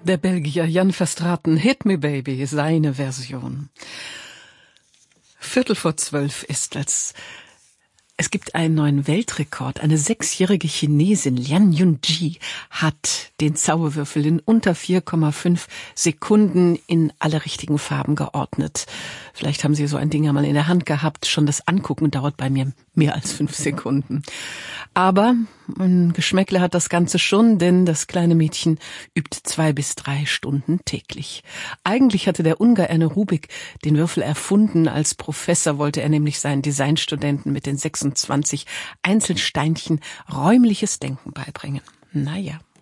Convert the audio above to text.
Der Belgier Jan Verstraeten, Hit Me Baby, seine Version. 11:45 ist es. Es gibt einen neuen Weltrekord. Eine 6-jährige Chinesin, Lian Yunji, hat den Zauberwürfel in unter 4,5 Sekunden in alle richtigen Farben geordnet. Vielleicht haben Sie so ein Ding einmal in der Hand gehabt. Schon das Angucken dauert bei mir mehr als 5 Sekunden. Aber ein Geschmäckle hat das Ganze schon, denn das kleine Mädchen übt 2 bis 3 Stunden täglich. Eigentlich hatte der Ungar Erne Rubik den Würfel erfunden. Als Professor wollte er nämlich seinen Designstudenten mit den 26 Einzelsteinchen räumliches Denken beibringen. Naja.